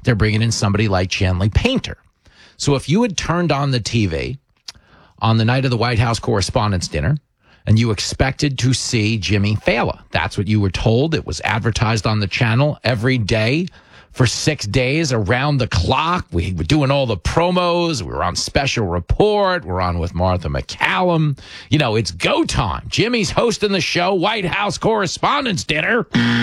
they're bringing in somebody like Chanley Painter. So if you had turned on the TV on the night of the White House Correspondents' Dinner and you expected to see Jimmy Fallon, that's what you were told. It was advertised on the channel every day for 6 days around the clock. We were doing all the promos. We were on Special Report. We're on with Martha McCallum. You know, it's go time. Jimmy's hosting the show, White House Correspondents' Dinner.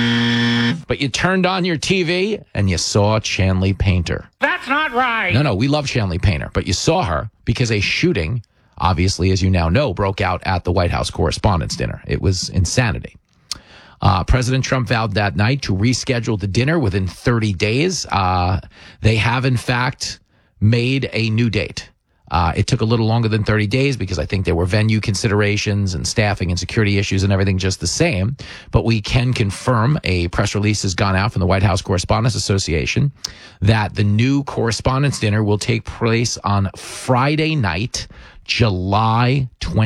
But you turned on your TV and you saw Chanley Painter. That's not right. No, we love Chanley Painter, but you saw her because a shooting, obviously, as you now know, broke out at the White House Correspondents' Dinner. It was insanity. President Trump vowed that night to reschedule the dinner within 30 days. They have, in fact, made a new date. It took a little longer than 30 days because I think there were venue considerations and staffing and security issues and everything just the same. But we can confirm, a press release has gone out from the White House Correspondents Association, that the new Correspondents' Dinner will take place on Friday night, July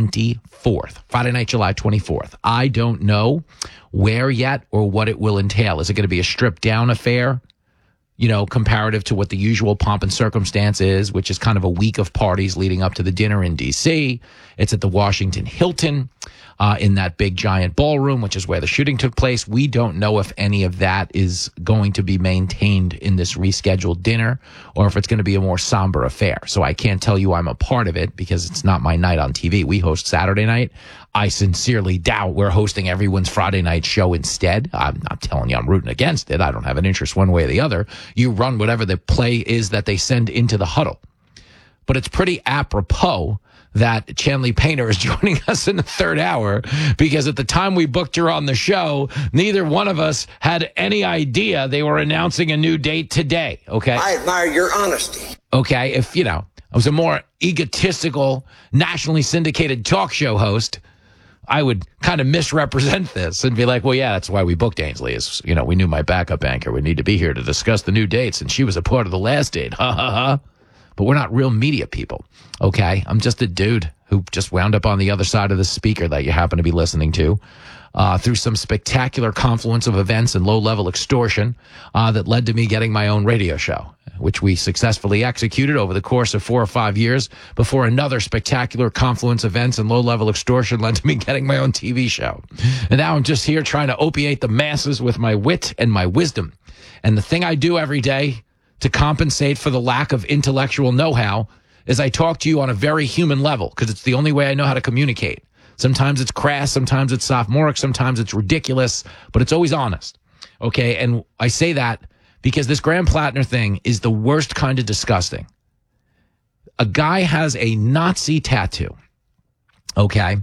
24th. Friday night, July 24th. I don't know where yet or what it will entail. Is it going to be a stripped down affair? You know, comparative to what the usual pomp and circumstance is, which is kind of a week of parties leading up to the dinner in D.C. It's at the Washington Hilton in that big giant ballroom, which is where the shooting took place. We don't know if any of that is going to be maintained in this rescheduled dinner or if it's going to be a more somber affair. So I can't tell you I'm a part of it because it's not my night on TV. We host Saturday night. I sincerely doubt we're hosting everyone's Friday night show instead. I'm not telling you I'm rooting against it. I don't have an interest one way or the other. You run whatever the play is that they send into the huddle. But it's pretty apropos that Chanley Painter is joining us in the third hour because at the time we booked her on the show, neither one of us had any idea they were announcing a new date today, okay? I admire your honesty. Okay, if, you know, I was a more egotistical, nationally syndicated talk show host, I would kind of misrepresent this and be like, well, yeah, that's why we booked Ainsley is, you know, we knew my backup anchor would need to be here to discuss the new dates, and she was a part of the last date. Ha, ha, ha. But we're not real media people, okay? I'm just a dude who just wound up on the other side of the speaker that you happen to be listening to through some spectacular confluence of events and low-level extortion that led to me getting my own radio show, which we successfully executed over the course of 4 or 5 years before another spectacular confluence of events and low-level extortion led to me getting my own TV show. And now I'm just here trying to opiate the masses with my wit and my wisdom. And the thing I do every day to compensate for the lack of intellectual know-how is I talk to you on a very human level because it's the only way I know how to communicate. Sometimes it's crass, sometimes it's sophomoric, sometimes it's ridiculous, but it's always honest. Okay, and I say that because this Graham Plattner thing is the worst kind of disgusting. A guy has a Nazi tattoo, okay?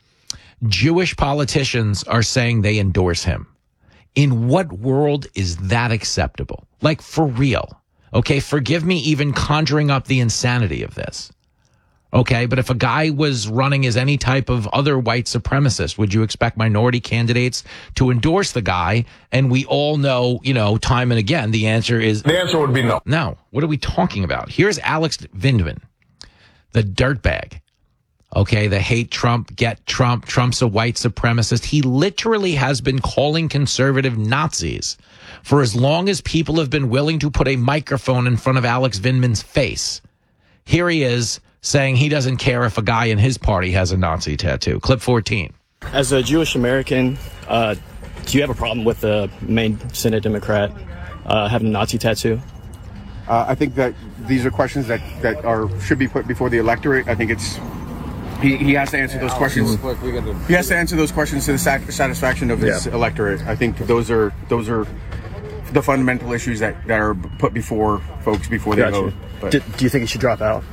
Jewish politicians are saying they endorse him. In what world is that acceptable? Like, for real. Okay, forgive me even conjuring up the insanity of this. Okay, but if a guy was running as any type of other white supremacist, would you expect minority candidates to endorse the guy? And we all know, you know, time and again, the answer would be no. No. What are we talking about? Here's Alex Vindman, the dirtbag. Okay, the hate Trump, get Trump, Trump's a white supremacist. He literally has been calling conservative Nazis for as long as people have been willing to put a microphone in front of Alex Vindman's face. Here he is saying he doesn't care if a guy in his party has a Nazi tattoo. Clip 14. As a Jewish American, do you have a problem with the main Senate Democrat having a Nazi tattoo? I think that these are questions that should be put before the electorate. I think it's he has to answer those questions. He has to answer those questions to the satisfaction of his electorate. I think those are the fundamental issues that are put before folks before they vote. But Do you think he should drop out?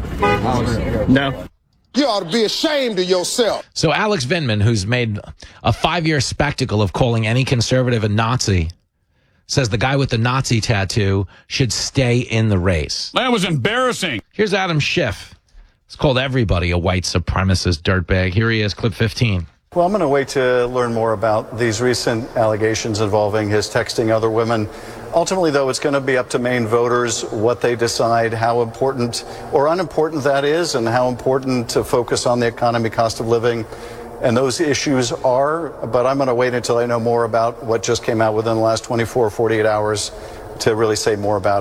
No. You ought to be ashamed of yourself. So Alex Vindman, who's made a 5-year spectacle of calling any conservative a Nazi, says the guy with the Nazi tattoo should stay in the race. That was embarrassing. Here's Adam Schiff. He's called everybody a white supremacist dirtbag. Here he is, clip 15. Well, I'm going to wait to learn more about these recent allegations involving his texting other women. Ultimately, though, it's going to be up to Maine voters what they decide, how important or unimportant that is, and how important to focus on the economy, cost of living, and those issues are. But I'm going to wait until I know more about what just came out within the last 24 or 48 hours to really say more about it.